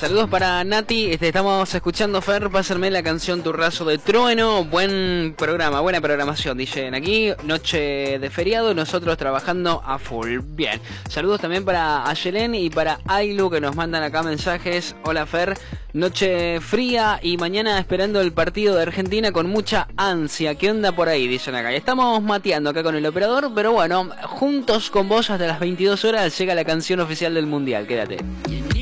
Saludos para Nati, estamos escuchando Fer, pásenme la canción Tu Razo de Trueno. Buen programa, buena programación, dicen aquí. Noche de feriado, nosotros trabajando a full. Bien, saludos también para Ayelen y para Ailu que nos mandan acá mensajes. Hola Fer, noche fría y mañana esperando el partido de Argentina con mucha ansia. ¿Qué onda por ahí? Dicen acá. Y estamos mateando acá con el operador, pero bueno, juntos con vos hasta las 22 horas llega la canción oficial del Mundial. Quédate.